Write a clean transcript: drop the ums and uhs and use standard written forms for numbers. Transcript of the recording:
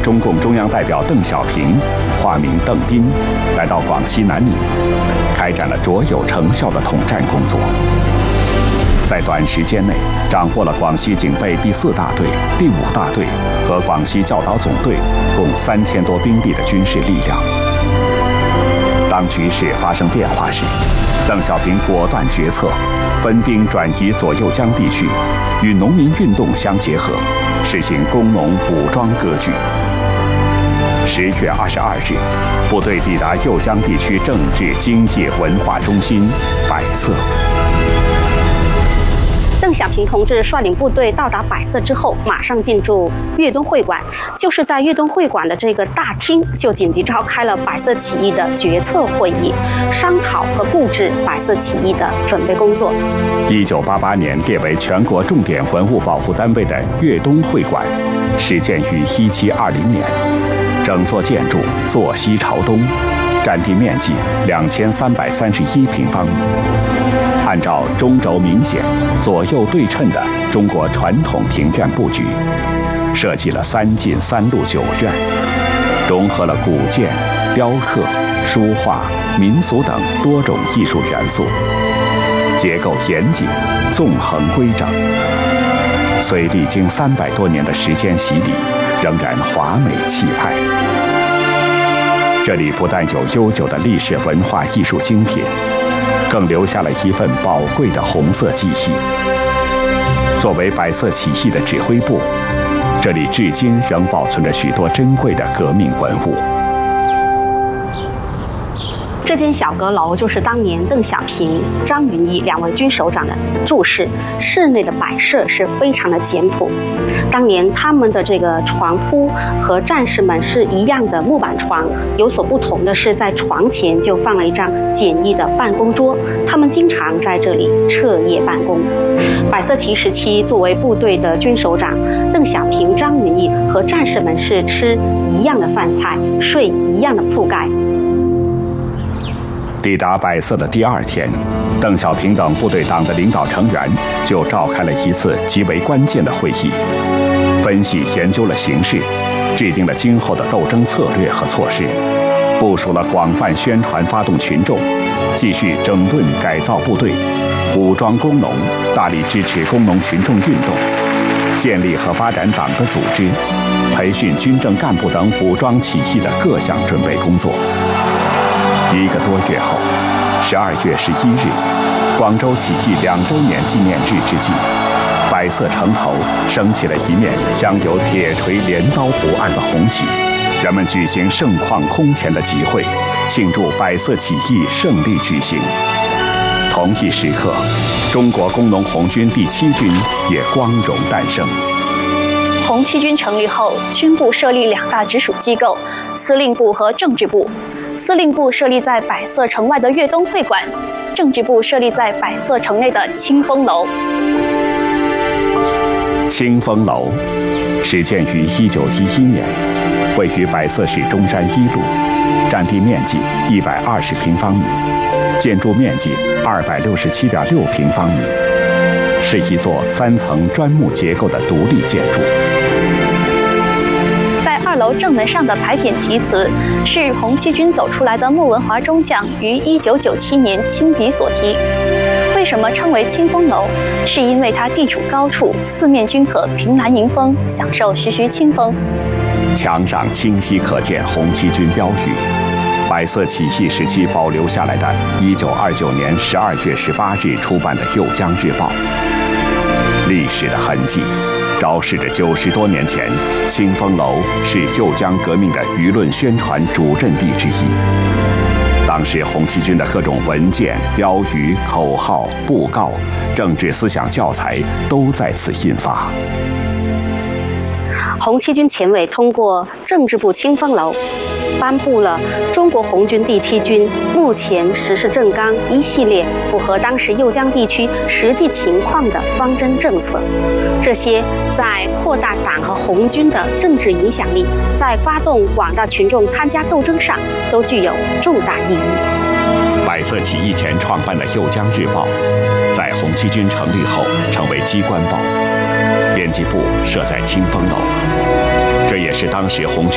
中共中央代表邓小平，化名邓斌，来到广西南宁，开展了卓有成效的统战工作。在短时间内，掌握了广西警备第4大队、第5大队和广西教导总队共3000多兵力的军事力量。当局势发生变化时，邓小平果断决策，分兵转移左右江地区，与农民运动相结合，实行工农武装割据。10月22日，部队抵达右江地区政治、经济、文化中心百色。 邓小平同志率领部队到达百色之后，马上进驻粤东会馆。就是在粤东会馆的这个大厅，就紧急召开了百色起义的决策会议，商讨和布置百色起义的准备工作。 1988年列为全国重点文物保护单位的粤东会馆，始建于1720年，整座建筑坐西朝东，占地面积2331平方米。按照中轴明显、左右对称的中国传统庭院布局，设计了3进3路9院，融合了古建、雕刻、书画、民俗等多种艺术元素，结构严谨、纵横规整。虽历经300多年的时间洗礼，仍然华美气派。这里不但有悠久的历史文化艺术精品，更留下了一份宝贵的红色记忆。作为百色起义的指挥部，这里至今仍保存着许多珍贵的革命文物。 这间小阁楼就是当年邓小平、张云逸2位军首长的住室，室内的摆设是非常的简朴。当年他们的这个床铺和战士们是一样的木板床，有所不同的是，在床前就放了一张简易的办公桌，他们经常在这里彻夜办公。百色起义时期，作为部队的军首长，邓小平、张云逸和战士们是吃一样的饭菜，睡一样的铺盖。 抵达百色的第2天，邓小平等部队党的领导成员就召开了一次极为关键的会议，分析研究了形势，制定了今后的斗争策略和措施，部署了广泛宣传发动群众，继续整顿改造部队，武装工农，大力支持工农群众运动，建立和发展党的组织，培训军政干部等武装起义的各项准备工作。1个多月后，12月11日，广州起义2周年纪念日之际，百色城头升起了一面镶有铁锤镰刀图案的红旗，人们举行盛况空前的集会，庆祝百色起义胜利举行。同一时刻，中国工农红军第7军也光荣诞生。 红七军成立后，军部设立2大直属机构：司令部和政治部。司令部设立在百色城外的粤东会馆，政治部设立在百色城内的清风楼。 清风楼始建于1911年，位于百色市中山1路，占地面积120平方米，建筑面积267.6平方米，是一座3层砖木结构的独立建筑。 2楼正门上的牌匾题词是红七军走出来的莫文华中将于1997年亲笔所题。为什么称为清风楼？是因为它地处高处，四面均可凭栏迎风，享受徐徐清风。 墙上清晰可见红七军标语，百色起义时期保留下来的1929年12月18日出版的《右江日报》。历史的痕迹昭示着90多年前，清风楼是右江革命的舆论宣传主阵地之一。当时红七军的各种文件、标语、口号、布告、政治思想教材都在此印发。 红七军前委通过政治部清风楼，颁布了中国红军第7军目前实施政纲一系列符合当时右江地区实际情况的方针政策。这些在扩大党和红军的政治影响力，在发动广大群众参加斗争上，都具有重大意义。 百色起义前创办的《右江日报》，在红七军成立后成为机关报，编辑部设在清风楼，这也是当时红军